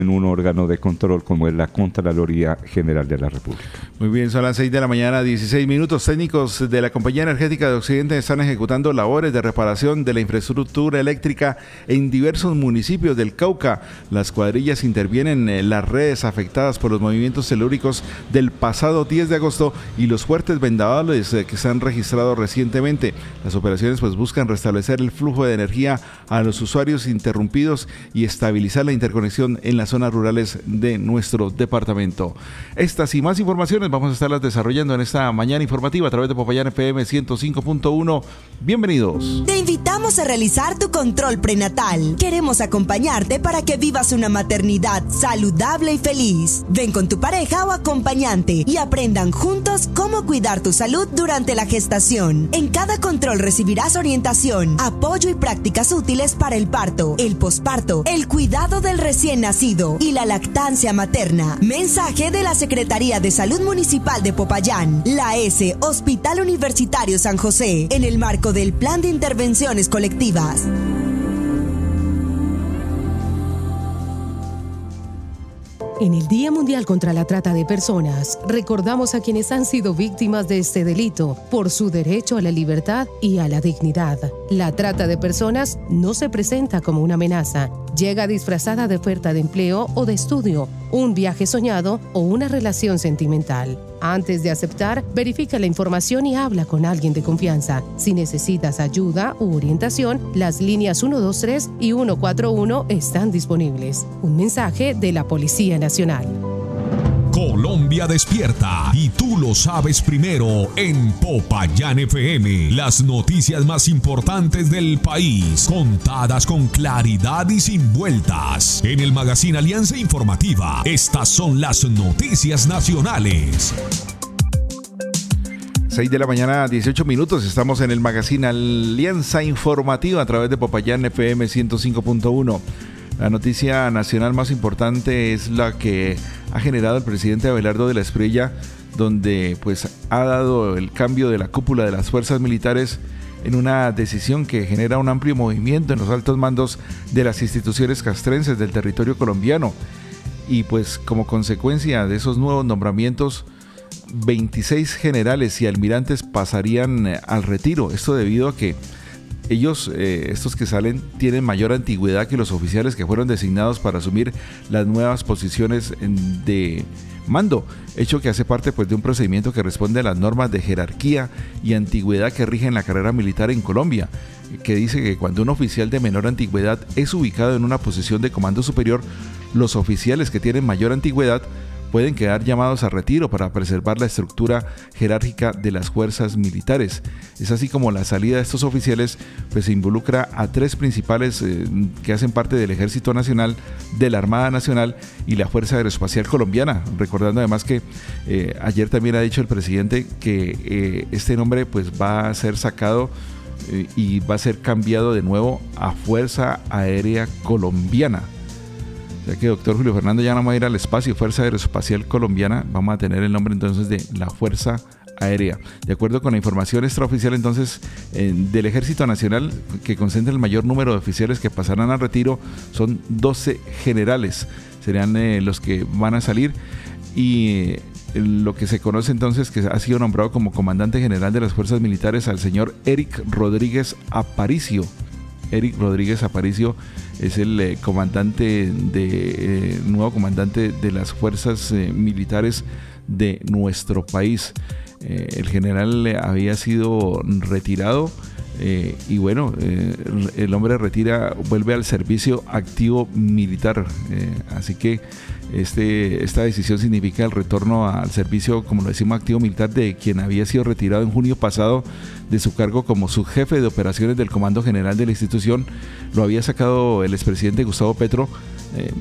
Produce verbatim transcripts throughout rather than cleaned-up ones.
en un órgano de control como es la Contraloría General de la República. Muy bien, son las seis de la mañana, dieciséis minutos. Técnicos de la Compañía Energética de Occidente están ejecutando labores de reparación de la infraestructura eléctrica en diversos municipios del Cauca. Las cuadrillas intervienen en las redes afectadas por los movimientos telúricos del pasado diez de agosto y los fuertes vendavales que se han registrado recientemente. Las operaciones pues buscan restablecer el flujo de energía a los usuarios interrumpidos y estabilizar la interconexión en las zonas rurales de nuestro departamento. Estas y más informaciones vamos a estarlas desarrollando en esta mañana informativa a través de Popayán F M ciento cinco punto uno. Bienvenidos. Te invitamos a realizar tu control prenatal. Queremos acompañarte para que vivas una maternidad saludable y feliz. Ven con tu pareja o acompañante y aprendan juntos cómo cuidar tu salud durante la gestación. En cada control recibirás orientación, apoyo y prácticas útiles para el parto, el posparto, el cuidado del recién nacido y la lactancia materna. Mensaje de la Secretaría de Salud Municipal de Popayán, la S, Hospital Universitario San José, en el marco del Plan de Intervenciones Colectivas. En el Día Mundial contra la Trata de Personas, recordamos a quienes han sido víctimas de este delito por su derecho a la libertad y a la dignidad. La trata de personas no se presenta como una amenaza. Llega disfrazada de oferta de empleo o de estudio, un viaje soñado o una relación sentimental. Antes de aceptar, verifica la información y habla con alguien de confianza. Si necesitas ayuda u orientación, las líneas ciento veintitrés y ciento cuarenta y uno están disponibles. Un mensaje de la Policía Nacional. Colombia despierta y tú lo sabes primero en Popayán F M. Las noticias más importantes del país, contadas con claridad y sin vueltas. En el Magazine Alianza Informativa, estas son las noticias nacionales. seis de la mañana, dieciocho minutos. Estamos en el Magazine Alianza Informativa a través de Popayán F M ciento cinco punto uno. La noticia nacional más importante es la que ha generado el presidente Abelardo de la Espriella, donde pues ha dado el cambio de la cúpula de las fuerzas militares en una decisión que genera un amplio movimiento en los altos mandos de las instituciones castrenses del territorio colombiano. Y pues como consecuencia de esos nuevos nombramientos, veintiséis generales y almirantes pasarían al retiro. Esto debido a que ellos, eh, estos que salen, tienen mayor antigüedad que los oficiales que fueron designados para asumir las nuevas posiciones de mando, hecho que hace parte pues de un procedimiento que responde a las normas de jerarquía y antigüedad que rigen la carrera militar en Colombia, que dice que cuando un oficial de menor antigüedad es ubicado en una posición de comando superior, los oficiales que tienen mayor antigüedad pueden quedar llamados a retiro para preservar la estructura jerárquica de las fuerzas militares. Es así como la salida de estos oficiales pues involucra a tres principales eh, que hacen parte del Ejército Nacional, de la Armada Nacional y la Fuerza Aeroespacial Colombiana. Recordando además que eh, ayer también ha dicho el presidente que eh, este nombre pues va a ser sacado eh, y va a ser cambiado de nuevo a Fuerza Aérea Colombiana. Ya que doctor Julio Fernando ya no va a ir al espacio, Fuerza Aeroespacial Colombiana, vamos a tener el nombre entonces de la Fuerza Aérea. De acuerdo con la información extraoficial entonces eh, del Ejército Nacional, que concentra el mayor número de oficiales que pasarán al retiro, son doce generales, serían eh, los que van a salir, y eh, lo que se conoce entonces que ha sido nombrado como comandante general de las fuerzas militares al señor Eric Rodríguez Aparicio. Eric Rodríguez Aparicio es el eh, comandante de eh, nuevo comandante de las fuerzas eh, militares de nuestro país. Eh, el general eh, había sido retirado eh, y bueno, eh, el hombre retira, vuelve al servicio activo militar. Eh, así que este, esta decisión significa el retorno al servicio, como lo decimos, activo militar de quien había sido retirado en junio pasado de su cargo como subjefe de operaciones del Comando General de la institución. Lo había sacado el expresidente Gustavo Petro. Eh,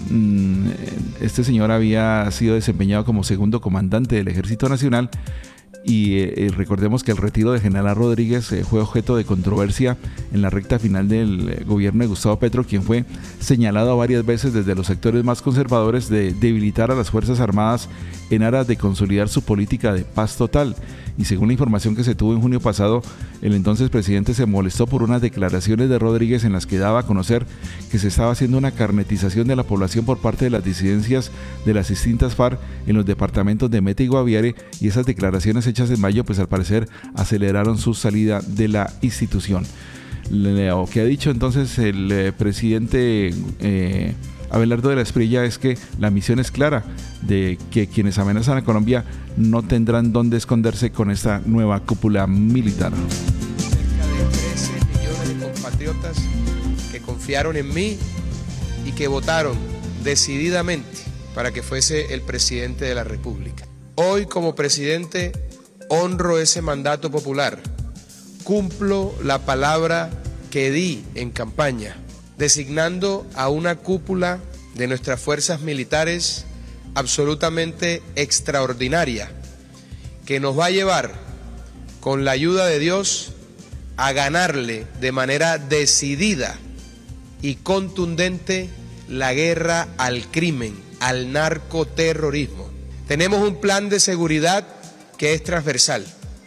este señor había sido desempeñado como segundo comandante del Ejército Nacional Y eh, recordemos que el retiro de General Rodríguez eh, fue objeto de controversia en la recta final del eh, gobierno de Gustavo Petro, quien fue señalado varias veces desde los sectores más conservadores de debilitar a las Fuerzas Armadas en aras de consolidar su política de paz total. Y según la información que se tuvo en junio pasado, el entonces presidente se molestó por unas declaraciones de Rodríguez en las que daba a conocer que se estaba haciendo una carnetización de la población por parte de las disidencias de las distintas FARC en los departamentos de Meta y Guaviare, y esas declaraciones hechas en mayo pues al parecer aceleraron su salida de la institución. Lo que ha dicho entonces el eh, presidente eh, Abelardo de la Espriella es que la misión es clara, de que quienes amenazan a Colombia no tendrán dónde esconderse con esta nueva cúpula militar. Cerca de trece millones de compatriotas que confiaron en mí y que votaron decididamente para que fuese el presidente de la República. Hoy, como presidente, honro ese mandato popular, cumplo la palabra que di en campaña, designando a una cúpula de nuestras fuerzas militares absolutamente extraordinaria, que nos va a llevar, con la ayuda de Dios, a ganarle de manera decidida y contundente la guerra al crimen, al narcoterrorismo. Tenemos un plan de seguridad que es transversal,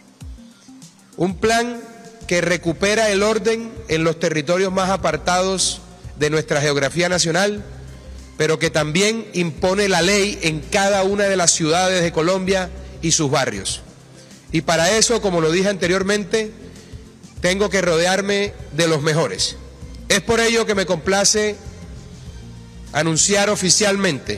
un plan que recupera el orden en los territorios más apartados de nuestra geografía nacional, pero que también impone la ley en cada una de las ciudades de Colombia y sus barrios. Y para eso, como lo dije anteriormente, tengo que rodearme de los mejores. Es por ello que me complace anunciar oficialmente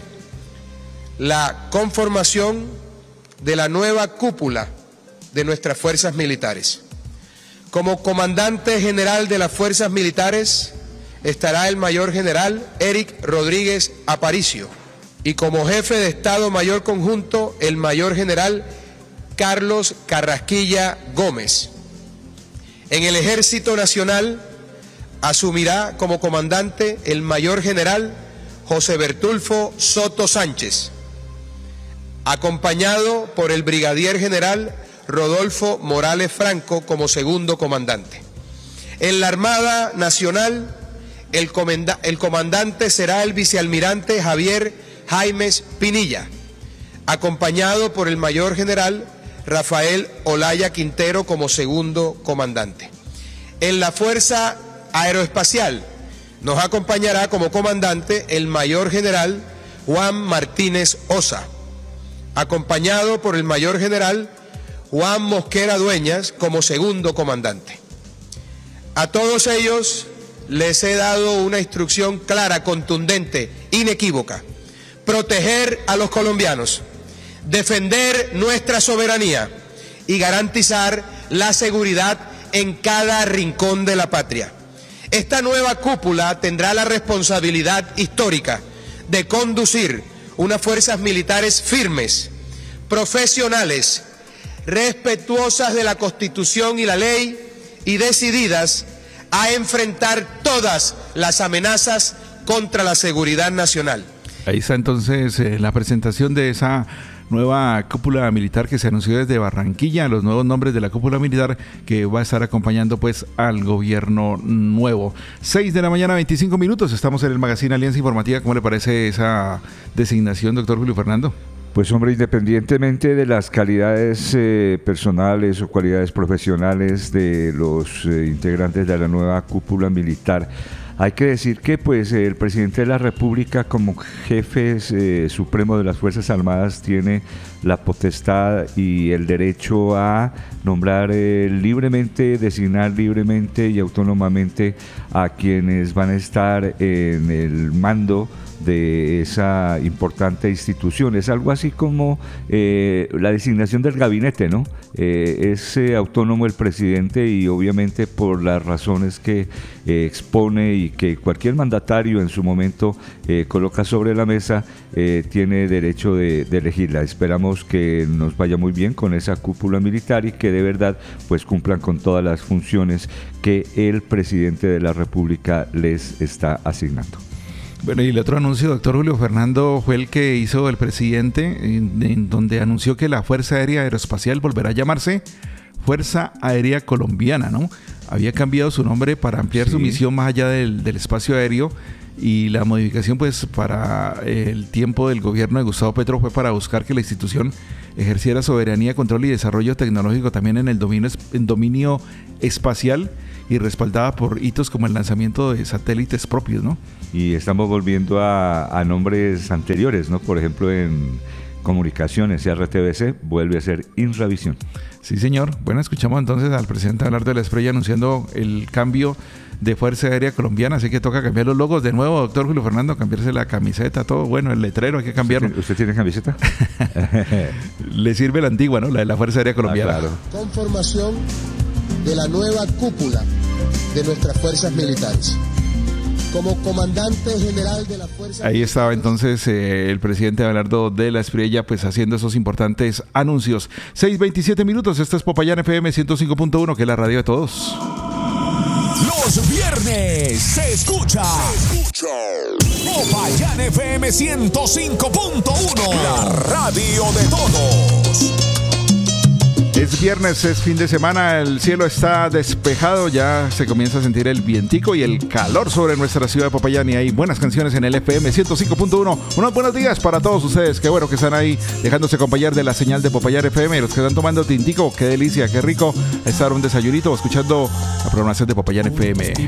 la conformación de la nueva cúpula de nuestras fuerzas militares. Como comandante general de las fuerzas militares estará el mayor general Eric Rodríguez Aparicio, y como jefe de Estado Mayor Conjunto el mayor general Carlos Carrasquilla Gómez. En el Ejército Nacional asumirá como comandante el mayor general José Bertulfo Soto Sánchez, acompañado por el brigadier general Rodolfo Morales Franco como segundo comandante. En la Armada Nacional, el, comanda- el comandante será el vicealmirante Javier Jaimes Pinilla, acompañado por el mayor general Rafael Olaya Quintero como segundo comandante. En la Fuerza Aeroespacial nos acompañará como comandante el mayor general Juan Martínez Osa, acompañado por el mayor general Juan Mosquera Dueñas como segundo comandante. A todos ellos les he dado una instrucción clara, contundente, inequívoca: proteger a los colombianos, defender nuestra soberanía y garantizar la seguridad en cada rincón de la patria. Esta nueva cúpula tendrá la responsabilidad histórica de conducir unas fuerzas militares firmes, profesionales, respetuosas de la Constitución y la ley y decididas a enfrentar todas las amenazas contra la seguridad nacional. Ahí está entonces eh, la presentación de esa nueva cúpula militar que se anunció desde Barranquilla, los nuevos nombres de la cúpula militar que va a estar acompañando pues al gobierno nuevo. seis de la mañana, veinticinco minutos, estamos en el Magazine Alianza Informativa. ¿Cómo le parece esa designación, doctor Julio Fernando? Pues hombre, independientemente de las calidades eh, personales o cualidades profesionales de los eh, integrantes de la nueva cúpula militar, hay que decir que pues el presidente de la República, como jefe eh, supremo de las Fuerzas Armadas, tiene la potestad y el derecho a nombrar eh, libremente, designar libremente y autónomamente a quienes van a estar en el mando de esa importante institución. Es algo así como eh, la designación del gabinete, ¿no? Eh, es eh, autónomo el presidente y obviamente por las razones que eh, expone y que cualquier mandatario en su momento eh, coloca sobre la mesa, eh, tiene derecho de, de elegirla. Esperamos que nos vaya muy bien con esa cúpula militar y que de verdad pues cumplan con todas las funciones que el presidente de la República les está asignando. Bueno, y el otro anuncio, doctor Julio Fernando, fue el que hizo el presidente, en, en donde anunció que la Fuerza Aérea Aeroespacial volverá a llamarse Fuerza Aérea Colombiana, ¿no? Había cambiado su nombre para ampliar sí. su misión más allá del, del espacio aéreo, y la modificación pues para el tiempo del gobierno de Gustavo Petro fue para buscar que la institución ejerciera soberanía, control y desarrollo tecnológico también en el dominio, en dominio espacial, y respaldada por hitos como el lanzamiento de satélites propios, ¿no? Y estamos volviendo a, a nombres anteriores, ¿no? Por ejemplo, en comunicaciones, R T V C vuelve a ser Inravisión. Sí, señor. Bueno, escuchamos entonces al presidente hablar de la Esprella anunciando el cambio de Fuerza Aérea Colombiana, así que toca cambiar los logos de nuevo, doctor Julio Fernando, cambiarse la camiseta, todo, bueno, el letrero hay que cambiarlo. ¿Usted, ¿usted tiene camiseta? Le sirve la antigua, ¿no? La de la Fuerza Aérea Colombiana. Ah, claro. Conformación de la nueva cúpula de nuestras fuerzas militares. Como comandante general de la Fuerza. Ahí estaba entonces eh, el presidente Abelardo de la Espriella, pues haciendo esos importantes anuncios. seis veintisiete minutos, esto es Popayán F M ciento cinco punto uno, que es la radio de todos. Los viernes se escucha, se escucha Popayán F M ciento cinco punto uno, la radio de todos. Es viernes, es fin de semana, el cielo está despejado, ya se comienza a sentir el vientico y el calor sobre nuestra ciudad de Popayán, y hay buenas canciones en el F M ciento cinco punto uno. Unos buenos días para todos ustedes, qué bueno que están ahí dejándose acompañar de la señal de Popayán F M, los que están tomando tintico, qué delicia, qué rico estar un desayunito escuchando la programación de Popayán F M.